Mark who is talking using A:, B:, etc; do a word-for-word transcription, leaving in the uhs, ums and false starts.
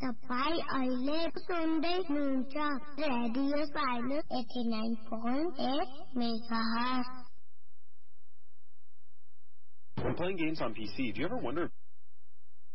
A: तपाईं अहिले सुन्दै हुनुहुन्छ radio silence eighty-nine point eight megahertz.
B: When playing games on P C, do you ever wonder